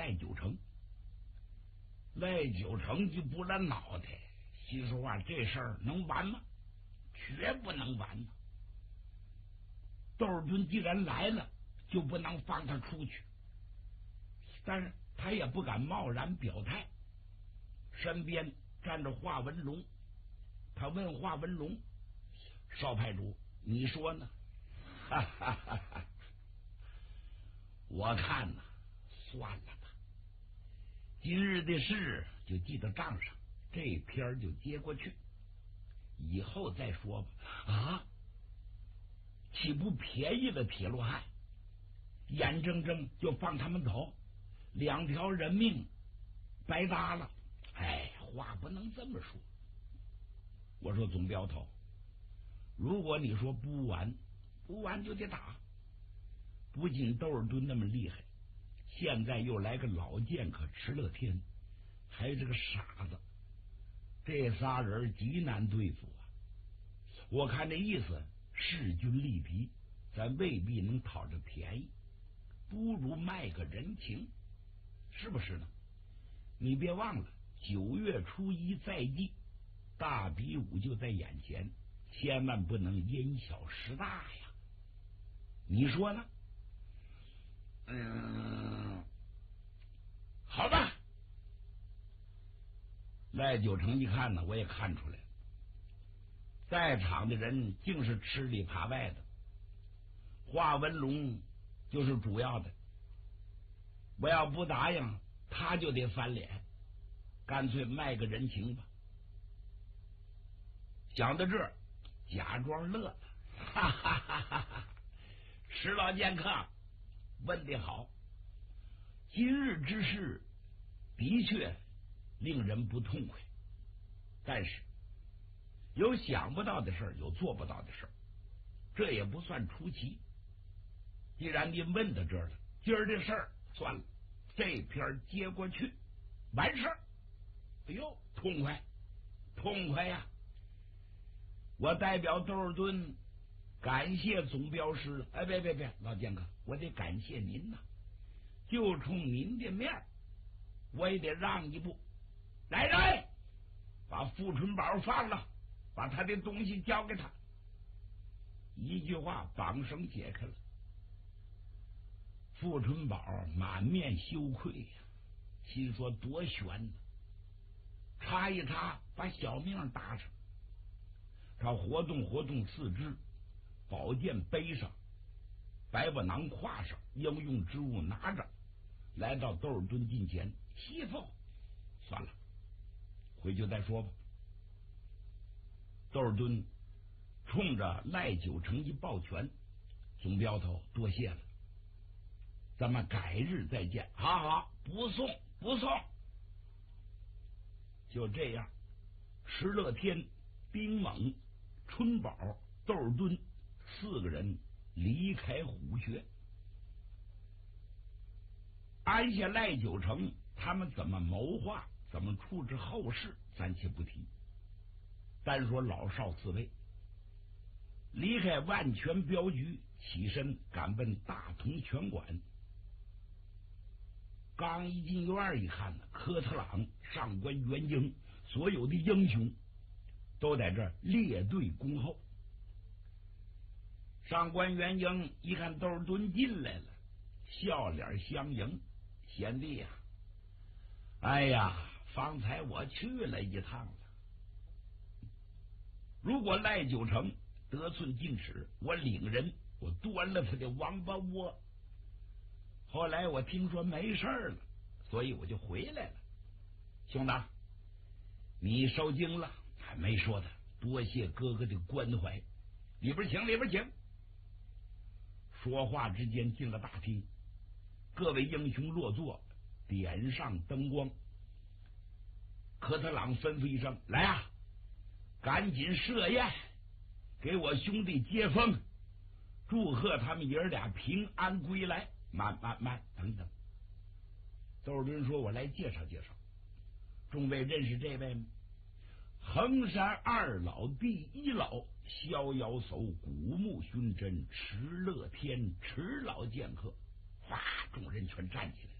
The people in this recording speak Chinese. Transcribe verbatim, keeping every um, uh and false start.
赖九成。赖九成就不了脑袋，心说话，这事儿能完吗？绝不能完呐！窦尔敦既然来了，就不能放他出去。但是他也不敢贸然表态，身边站着华文龙，他问华文龙：“少派主，你说呢？”哈哈哈哈，我看呐，算了吧，今日的事就记到账上，这篇就接过去，以后再说吧。啊，岂不便宜了铁罗汉？眼睁睁就放他们走，两条人命白搭了。哎，话不能这么说。我说总镖头，如果你说不完，不完就得打。不仅窦尔敦那么厉害，现在又来个老剑客迟乐天，还有这个傻子，这仨人极难对付啊！我看这意思，势均力敌，咱未必能讨着便宜，不如卖个人情，是不是呢？你别忘了，九月初一在即，大比武就在眼前，千万不能因小失大呀！你说呢？嗯，好吧。赖九成一看呢，我也看出来了，在场的人竟是吃里扒外的，华文龙就是主要的。我要不答应，他就得翻脸，干脆卖个人情吧。想到这儿，假装乐了，哈哈哈哈哈！石老剑客问得好，今日之事的确令人不痛快，但是有想不到的事儿，有做不到的事儿，这也不算出奇。既然您问到这儿了，今儿的事儿算了，这篇接过去完事儿。哎呦，痛快痛快呀！我代表窦尔敦感谢总镖师了。哎，别别别，老剑客，我得感谢您呐！就冲您的面，我也得让一步。来人，把富春宝放了，把他的东西交给他。一句话，绑绳解开了。富春宝满面羞愧呀，心说多悬呢，插一插，把小命搭上。他活动活动四肢，宝剑背上，白布囊挎上，应用之物拿着，来到窦尔敦近前。媳妇，算了，回去再说吧。窦尔敦冲着赖九成一抱拳：“总镖头，多谢了，咱们改日再见。”好好，不送不送。就这样，石乐天、丁猛、春宝、窦尔敦四个人离开虎穴。安下赖九成，他们怎么谋划，怎么处置后事，暂且不提。单说老少四位，离开万全镖局，起身赶奔大同拳馆。刚一进院一看呢，科特朗、上官元英所有的英雄都在这儿列队恭候。上官元英一看窦尔敦进来了，笑脸相迎：“贤弟呀、啊，哎呀，方才我去了一趟了。如果赖九成得寸进尺，我领人我端了他的王八窝。后来我听说没事了，所以我就回来了。兄弟，你受惊了？还没说的，多谢哥哥的关怀。里边请，里边请。”说话之间进了大厅，各位英雄落座，点上灯光。科特朗吩咐一声：“来啊，赶紧设宴，给我兄弟接风，祝贺他们爷儿俩平安归来。”慢慢慢，等等。窦尔敦说：“我来介绍介绍，众位认识这位吗？衡山二老第一老，逍遥叟古木勋真迟乐天迟老剑客。”哗，众人全站起来。